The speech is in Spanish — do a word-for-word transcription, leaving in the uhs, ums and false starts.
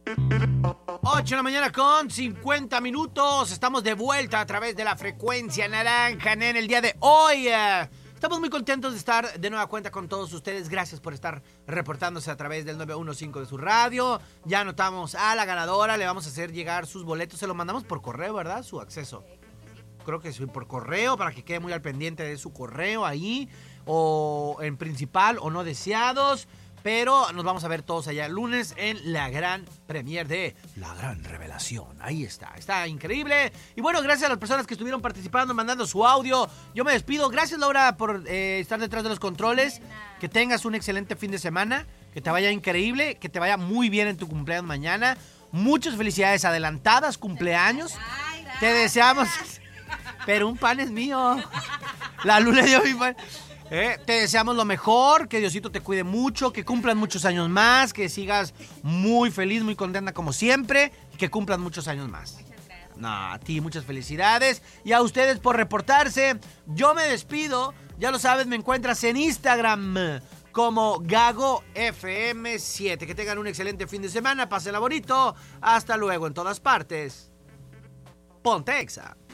ocho de la mañana con cincuenta minutos. Estamos de vuelta a través de la frecuencia naranja en el día de hoy. Estamos muy contentos de estar de nueva cuenta con todos ustedes. Gracias por estar reportándose a través del nueve uno cinco de su radio. Ya anotamos a la ganadora. Le vamos a hacer llegar sus boletos. Se los mandamos por correo, ¿verdad? Su acceso. Creo que sí, por correo, para que quede muy al pendiente de su correo ahí. O en principal o no deseados. Pero nos vamos a ver todos allá el lunes en la gran premier de La Gran Revelación. Ahí está, está increíble. Y bueno, gracias a las personas que estuvieron participando, mandando su audio. Yo me despido. Gracias, Laura, por eh, estar detrás de los controles. Que tengas un excelente fin de semana. Que te vaya increíble. Que te vaya muy bien en tu cumpleaños mañana. Muchas felicidades adelantadas, cumpleaños. Te deseamos... Pero un pan es mío. La luna dio mi pan. Eh, te deseamos lo mejor, que Diosito te cuide mucho, que cumplan muchos años más, que sigas muy feliz, muy contenta como siempre, y que cumplan muchos años más. Muchas gracias. No, a ti muchas felicidades y a ustedes por reportarse. Yo me despido, ya lo sabes, me encuentras en Instagram como Gago F M siete. Que tengan un excelente fin de semana, pásenla bonito, hasta luego en todas partes. Ponte Exa.